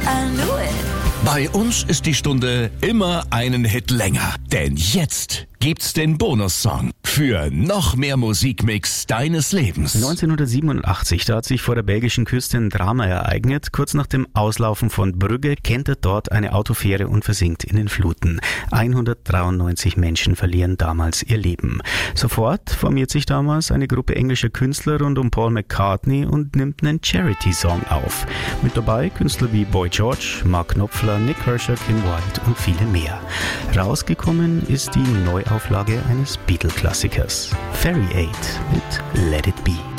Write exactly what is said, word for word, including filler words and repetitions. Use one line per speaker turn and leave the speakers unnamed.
I knew it.
Bei uns ist die Stunde immer einen Hit länger. Denn jetzt gibt's den Bonussong für noch mehr Musikmix deines Lebens.
neunzehnhundertsiebenundachtzig, da hat sich vor der belgischen Küste ein Drama ereignet. Kurz nach dem Auslaufen von Brügge kentert dort eine Autofähre und versinkt in den Fluten. hundertdreiundneunzig Menschen verlieren damals ihr Leben. Sofort formiert sich damals eine Gruppe englischer Künstler rund um Paul McCartney und nimmt einen Charity-Song auf. Mit dabei Künstler wie Boy George, Mark Knopfler, Nick Kershaw, Kim Wilde und viele mehr. Rausgekommen ist die Neuauflage eines Beatle-Klassikers. Fairy Eight mit Let It Be.